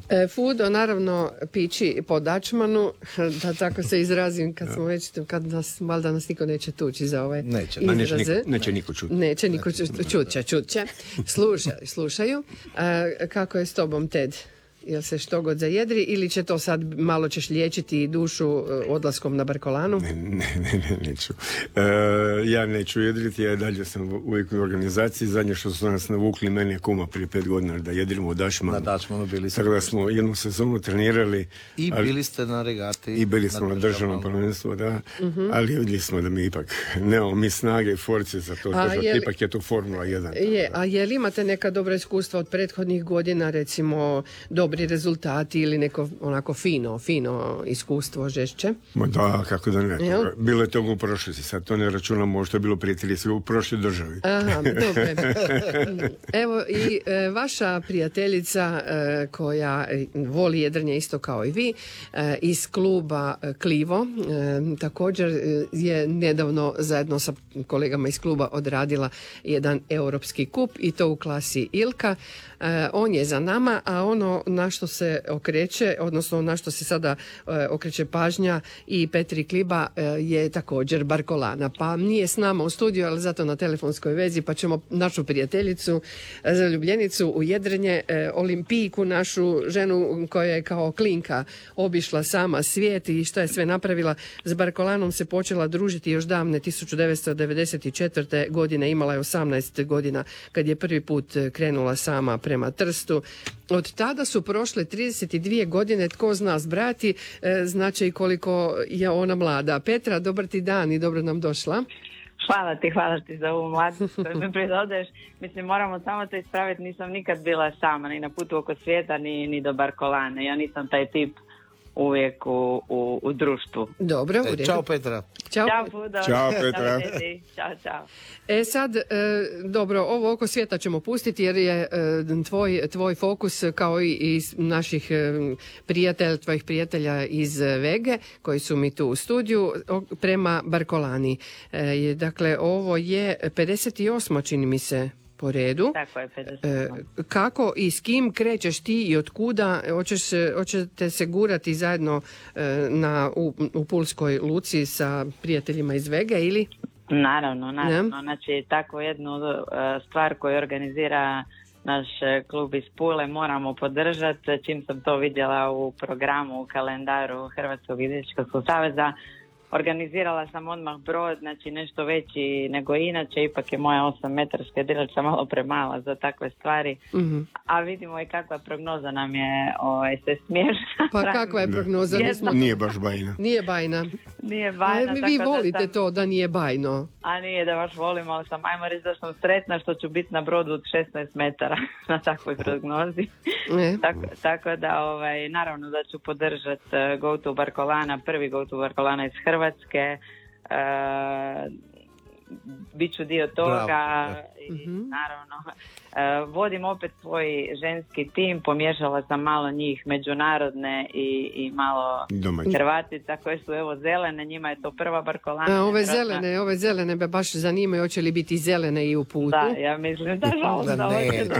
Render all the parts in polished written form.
Fudo, naravno, pići po Dačmanu, da tako se izrazim, kad valjda nas niko neće tući za ove izraze. Neće niko čuti. Neće niko čuće. Slušaju. Kako je s tobom, Ted? Jel se što god zajedri ili će to sad malo ćeš liječiti dušu odlaskom na Barkolanu? Neću. Ja neću jedriti, ja dalje sam uvijek u organizaciji. Zadnje što su nas navukli, mene je kuma prije 5 godina da jedrimo u Dašmanu. Na Dašmanu bili ste. Tako da smo jednu sezonu trenirali. I bili ste na regati. I bili smo na državnom prvenstvu, da. Ali vidjeli smo da mi ipak nemamo mi snage i force za to. Ipak je to Formula 1. A je li imate neka dobra iskustva od prethodnih godina, recimo dobri rezultati ili neko onako fino iskustvo žešće? Ma da, kako da ne. Bilo je toga u prošlosti, sad to ne računamo što je bilo prije 30 u prošloj državi. Aha, dobro. Evo i vaša prijateljica koja voli jedrenje isto kao i vi, iz kluba Klivo, također je nedavno zajedno sa kolegama iz kluba odradila jedan europski kup i to u klasi Ilka. On je za nama, a ono na što se okreće, odnosno na što se sada okreće pažnja i Petri Kliba je također Barkolana. Pa nije s nama u studiju, ali zato na telefonskoj vezi, pa ćemo našu prijateljicu, zaljubljenicu u jedrenje, olimpijku, našu ženu koja je kao klinka obišla sama svijet i što je sve napravila. S Barkolanom se počela družiti još davne 1994. godine, imala je 18 godina kad je prvi put krenula sama prema Trstu. Od tada su prošle 32 godine, tko zna zbrati, znači koliko je ona mlada. Petra, dobar ti dan i dobro nam došla. Hvala ti za ovu mladost koju mi pridodaješ. Mislim, moramo samo to ispraviti, nisam nikad bila sama, ni na putu oko svijeta, ni do Barkolane. Ja nisam taj tip uvijek u društvu. Dobro, u redu. Ćao Petra. Ćao Fudo. Ćao Petra. Ćao. Sad, dobro, ovo oko svijeta ćemo pustiti jer je tvoj fokus kao i naših tvojih prijatelja iz Vege koji su mi tu u studiju prema Barkolani. Dakle, ovo je 58. čini mi se po redu. Tako je, 58. Kako i s kim krećeš ti i od kuda? Hoćete se gurati zajedno u Pulskoj luci sa prijateljima iz Vege ili? Naravno. Znači, tako jednu stvar koju organizira naš klub iz Pule moramo podržati. Čim sam to vidjela u programu, u kalendaru Hrvatskog izviđačkog saveza, organizirala sam odmah brod, znači nešto veći nego inače, ipak je moja 8-metarska jedrilica malo premala za takve stvari, a vidimo i kakva prognoza nam je se smiješna. Pa kakva je prognoza? Nije baš bajna. Nije bajna. Vi volite to da nije bajno. A nije da baš volim, ali ajmo reći da sam sretna što ću biti na brodu od 16 metara na takvoj prognozi. Tako da, naravno da ću podržati Go to Barkolana, prvi Go to Barkolana iz Hrvatske, bit ću dio toga. I naravno vodim opet svoj ženski tim, pomiješala sam malo njih međunarodne i malo Hrvatica koje su evo zelene, njima je to prva Barkolana. Ove zelene me baš zanimaju, hoće li biti zelene i u putu? Da, ja mislim da žalostno.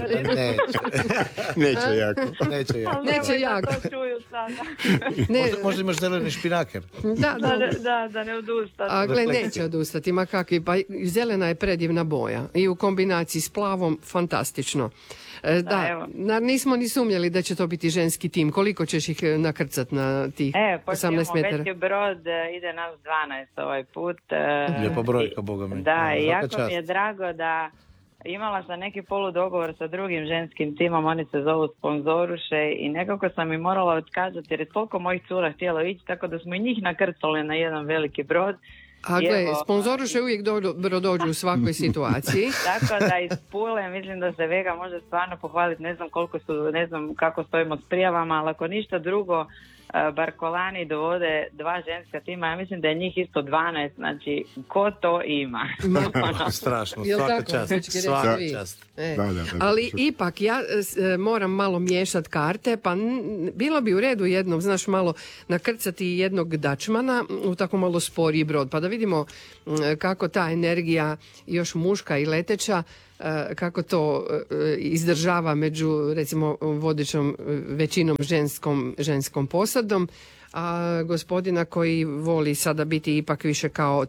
Neće jako. To čuju sada. Možda imaš zeleni špinaker. Da ne odustati. A gle, neće odustati, ma kakvi, pa zelena je predivna boja i u kombinaciji s plavom fantastično. Nismo ni sumnjali da će to biti ženski tim. Koliko ćeš ih nakrcat na tih 18 metara? Veći brod ide nas 12 ovaj put. Lijepa brojka, boga mi. Da, i jako mi je drago da imala sam neki poludogovor sa drugim ženskim timom, oni se zovu Sponzoruše i nekako sam im morala otkazati jer je toliko mojih cura htjelo ići, tako da smo i njih nakrcali na jedan veliki brod. A gle, sponzoruše uvijek dobro dođu u svakoj situaciji. Tako da iz Pule mislim da se Vega može stvarno pohvaliti, ne znam kako stojimo s prijavama, ali ako ništa drugo, Barkolani dovode 2 ženska tima, ja mislim da je njih isto 12, znači ko to ima? Strašno, svaka čast. Ali ipak ja moram malo miješati karte, pa bilo bi u redu jednom, znaš, malo nakrcati jednog Dačmana u tako malo sporiji brod, pa da vidimo kako ta energija još muška i leteća kako to izdržava među recimo vodećom većinom ženskom posadom, a gospodina koji voli sada biti ipak više kao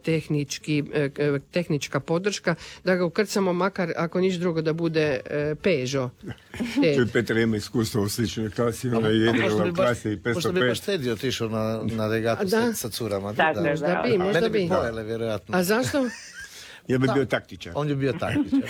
tehnička podrška, da ga ukrcamo makar ako niš drugo da bude Peugeot. Petra ima iskustvo u sličnoj klasi, ona je jedila u klasi 505. Možda bi baš Tedi otišao na regatu sa curama. Možda bi. Pojele, vjerojatno. A zašto? Ja bi bio taktičar. On je bio taktičar.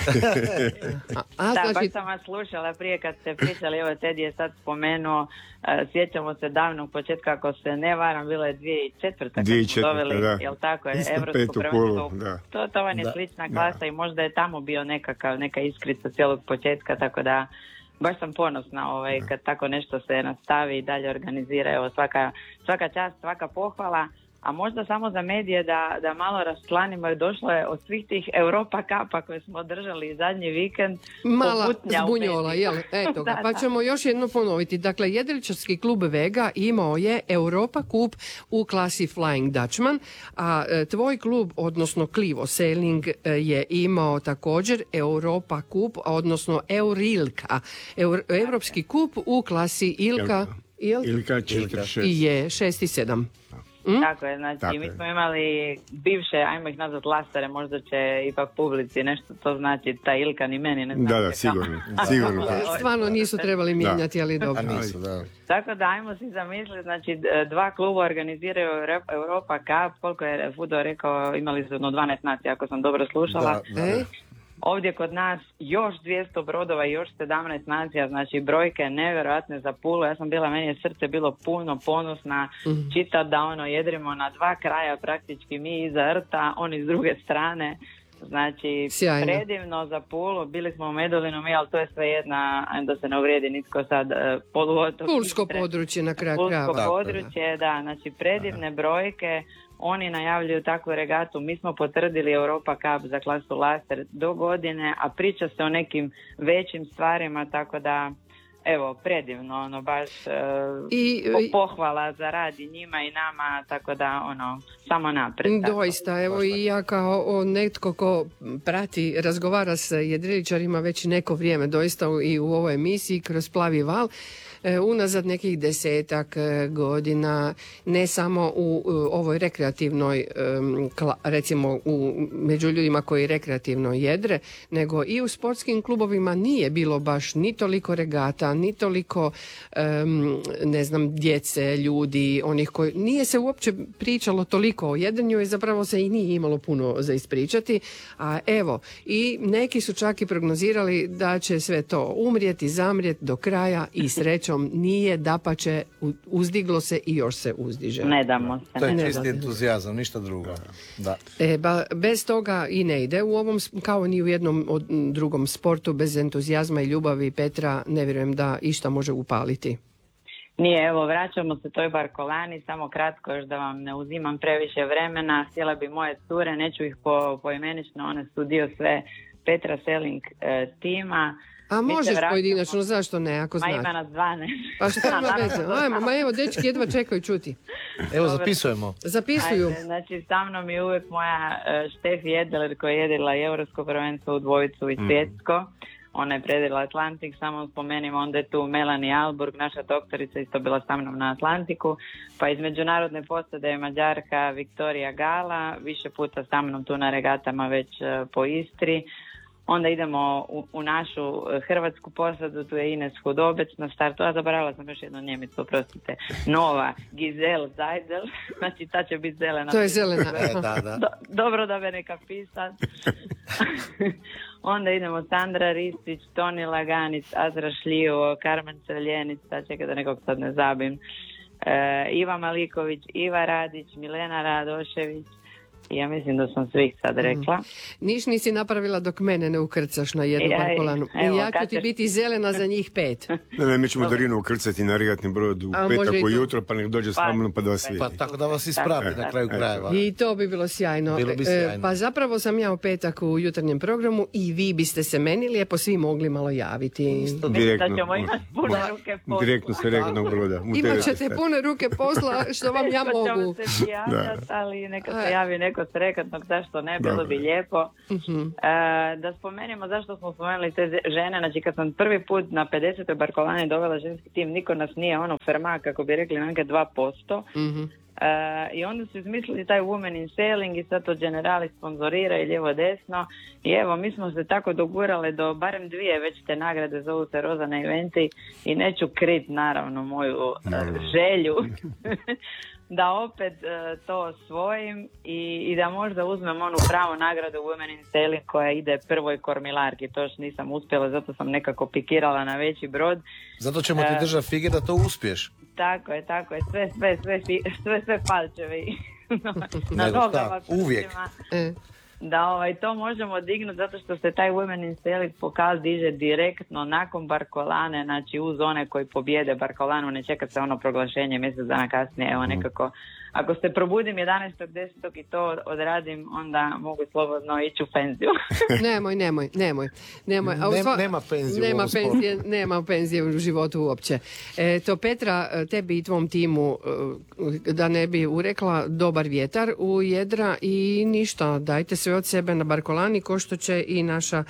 Da, baš sam vas slušala prije kad ste pričali, evo Tedi je sad spomenuo, sjećamo se davnog početka, ako se ne varam, bilo je 2004. kad smo doveli, jel tako, Evropsko prvenstvo. To vam je slična klasa i možda je tamo bio neka iskrica cijelog početka, tako da baš sam ponosna kad tako nešto se nastavi i dalje organizira. Evo, svaka čast, svaka pohvala. A možda samo za medije da malo raščlanimo, došlo je od svih tih Europa Cupa koje smo održali zadnji vikend. Mala zbunjola, jel? Eto ga, pa ćemo još jedno ponoviti. Dakle, jedriličarski klub Vega imao je Europa Cup u klasi Flying Dutchman, a tvoj klub, odnosno Klivo Sailing, je imao također Europa Cup, odnosno Eurilka. Europski kup u klasi Ilka 4-6. Je 6 i 7. Tako je, znači mi smo imali bivše, ajmo ih nazvat lastere, možda će ipak publici nešto to znači, ta Ilka ni meni ne znači. Da, sigurno. Stvarno nisu trebali mijenjati, ali dobro. Tako da ajmo si zamisliti, znači dva kluba organiziraju Europa Cup, koliko je Fudo rekao, imali su 12 nacija, ako sam dobro slušala. Ovdje kod nas još 200 brodova i još 17 nacija, znači brojke nevjerojatne za Pulu. Ja sam bila, meni je srce bilo puno ponosna čitati da jedrimo na dva kraja, praktički mi iza rta, oni s druge strane. Znači, sjajno. Predivno za Pulu, bili smo u Medulinu, ali to je sve jedna, da se ne uvrijedi nitko sad, poluotok. Pulsko područje na kraju krajeva. Pulsko područje, da, znači predivne brojke. Oni najavljuju takvu regatu, mi smo potvrdili Europa Cup za klasu Laser do godine, a priča se o nekim većim stvarima, tako da, evo, predivno, baš pohvala za rad i njima i nama, tako da, samo naprijed. Doista, evo i ja kao netko ko prati, razgovara s jedriličarima već neko vrijeme, doista i u ovoj emisiji kroz Plavi val, unazad nekih 10 godina, ne samo u ovoj rekreativnoj, recimo među ljudima koji rekreativno jedre, nego i u sportskim klubovima nije bilo baš ni toliko regata, ni toliko djece, ljudi, onih koji, nije se uopće pričalo toliko o jedrenju i zapravo se i nije imalo puno za ispričati, a evo, i neki su čak i prognozirali da će sve to umrijeti, zamrijeti do kraja i srećom nije, dapače, uzdiglo se i još se uzdiže. Ne damo se. To je čisti entuzijazam, ništa drugo. Da. Bez toga i ne ide u ovom, kao ni u jednom drugom sportu, bez entuzijazma i ljubavi, Petra, ne vjerujem da išta može upaliti. Nije, evo, vraćamo se toj Barkolani, samo kratko još da vam ne uzimam previše vremena. Htjela bi moje cure, neću ih poimenično, one su dio sve Petra Sailing tima. A možeš pojedinačno, zašto ne, ako znaš? Ima nas 12. Pa šta ima veze? Ajmo, evo, dečki jedva čekaju čuti. Evo, zapisujemo. Zapisuju. Ajde, znači, sa mnom je uvijek moja Štefi Jedeler koja je jedila i Europsko prvenstvo u dvojicu i svjetsko. Ona je predila Atlantik, samo spomenimo, onda je tu Melanie Alburg, naša doktorica, isto bila sa mnom na Atlantiku, pa iz međunarodne posade je Mađarka Viktorija Gala, više puta sa mnom tu na regatama već po Istri. Onda idemo u našu hrvatsku posadu, tu je Ines Hudobec na startu, a zaboravila sam još jednu Njemicu, oprostite, Nova Gizel Zajdel, znači ta će biti zelena. To je zelena. Dobro da me neka pisat. Onda idemo Sandra Ristić, Toni Laganic, Azra Šljivo, Karmen Crljenica, čekaj da nekog sad ne zabim, Iva Maliković, Iva Radić, Milena Radošević. Ja mislim da sam svih sad rekla. Niš nisi napravila dok mene ne ukrcaš na jednu Barkolanu. Ja ću ti biti zelena za njih 5. Ne, mi ćemo Darinu ukrcati na regatni brod u petak ujutro, pa nek dođe s mnom pa da vas vidi. Pa tako da vas ispravi na kraju krajeva. I to bi bilo sjajno. Pa zapravo sam ja u petak u jutarnjem programu i vi biste se meni lijepo svi mogli malo javiti. Direktno s regatnog broda. Imat ćete pune ruke posla što vam ja mogu. Ali neka se javi neko toliko srekatnog, zašto ne, bilo bi lijepo. Da spomenemo zašto smo spomenuli te žene, znači kad sam prvi put na 50. Barkolani dovela ženski tim, niko nas nije ferma, kako bi rekli, neke 2%. I onda su izmislili taj Women in Sailing i sad to Generali sponzorira i lijevo desno i evo mi smo se tako dogurale do barem 2 već te nagrade, zovu se Rozana eventi i neću krit naravno moju želju da opet to osvojim i da možda uzmem onu pravu nagradu Women in Sailing koja ide prvoj kormilarki. To još nisam uspjela, zato sam nekako pikirala na veći brod. Zato ćemo ti držati fige da to uspiješ. Tako je, sve palčevi na nogama. Uvijek. Da to možemo dignuti zato što se taj Women in Sailing pokaz diže direktno nakon Barkolane, znači uz one koji pobjede Barkolanu, ne čeka se proglašenje mjesec dana kasnije, evo nekako. Ako se probudim 11.10. i to odradim, onda mogu slobodno ići u penziju. Nemoj. Nema penzije u životu uopće. To Petra, tebi i tvom timu, da ne bi urekla, dobar vjetar u jedra i ništa, dajte sve od sebe na Barkolani, ko što će i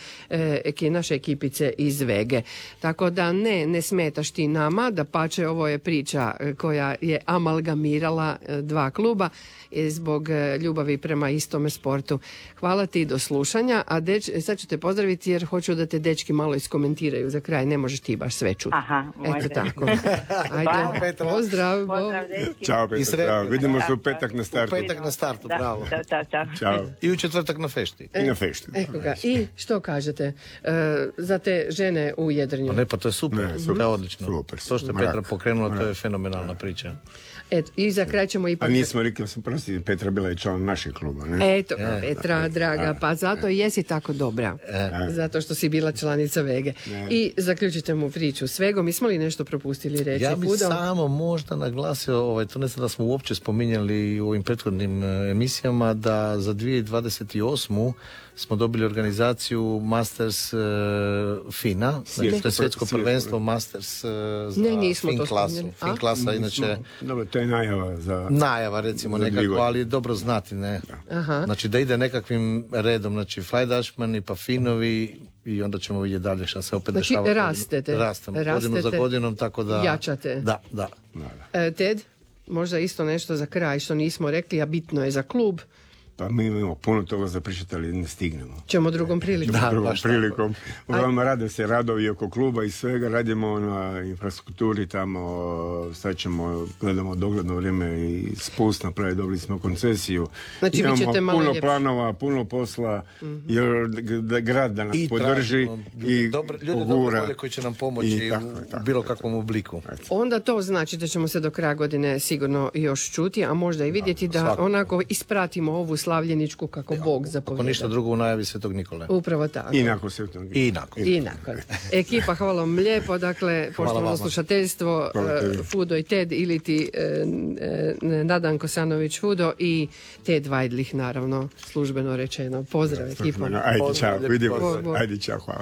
naše ekipice iz Vege. Tako da ne smetaš ti nama, da pače, ovo je priča koja je amalgamirala 2 kluba zbog ljubavi prema istome sportu. Hvala ti, do slušanja, a sad ću te pozdraviti jer hoću da te dečki malo iskomentiraju za kraj, ne možeš ti baš sve čuti. Aha, eto tako. Ajde, pozdrav. Ćao Petra, vidimo se u petak na startu. U petak na startu, bravo. Ćao. I u četvrtak na fešti. I na fešti. I što kažete za te žene u jedrenju? Pa to je super, to je odlično. Super. To što je Petra pokrenula, to je fenomenalna priča. Eto, i za kraj ćemo ipak... A nismo rekli, Petra bila je član našeg kluba, ne? Eto, Petra, draga, pa zato jesi tako dobra. Zato što si bila članica Vege. I zaključite mu priču s Vegom. Smo li nešto propustili reći? Ja bih samo možda naglasio, to ne znam da smo uopće spominjali u ovim prethodnim emisijama, da za 2028. smo dobili organizaciju Masters FINA, znači to je svjetsko prvenstvo Masters za FIN klasu. FIN klasa, inače... Dobro, to je najava za... Najava, recimo, nekako, ali je dobro znati, ne? Aha. Znači, da ide nekakvim redom, znači, Fly Dutchmani, pa Finovi, i onda ćemo vidjeti dalje šta se opet dešava. Znači, rastete. Godinu za godinom, tako da... Jačate. Da. Ted, možda isto nešto za kraj što nismo rekli, a bitno je za klub. Pa mi imamo puno toga za pričati, ali ne stignemo. Ćemo drugom prilikom. Uglavnom rade se radovi oko kluba i svega, radimo na infrastrukturi tamo, sad gledamo dogledno vrijeme i spust napraviti, dobili smo koncesiju. Znači, imamo puno planova, puno posla, jer grad da nas podrži i pogura. Ljudi koji će nam pomoći u bilo kakvom obliku. Onda to znači da ćemo se do kraja godine sigurno još čuti, a možda i vidjeti da onako ispratimo ovu slavljeničku kako Bog zapovjeda. Ako ništa drugo u najavi Svetog Nikole. Upravo tako. I nakon Svetog Nikole. I nakon. Ekipa, hvala vam lijepo. Dakle, poštovano slušateljstvo, Fudo i Ted, ili ti Nadan Kosanović Fudo i Ted Vajdlich, naravno, službeno rečeno. Pozdrav ekipa. Ajde, čao. Vidimo se. Ajde, čao, hvala.